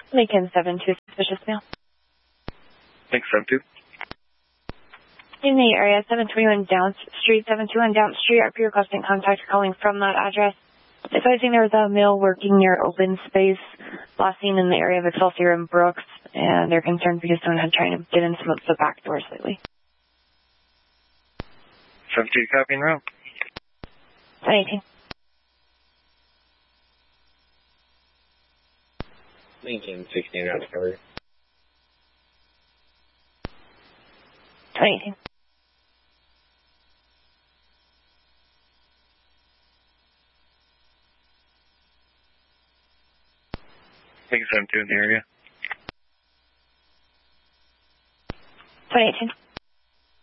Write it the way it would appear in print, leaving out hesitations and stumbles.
Lincoln 7-2, suspicious male. Thanks, 7-2. In the area, 721 Down Street, 721 Down Street, RP requesting contact calling from that address. Advising there was a male working near open space, last seen in the area of Excelsior and Brooks, and they're concerned because someone had tried to get in some of the back doors lately. 7-2, copying route. 1018. Lincoln 16 route cover. 1018. Thanks, 7-2 in the area. 2018.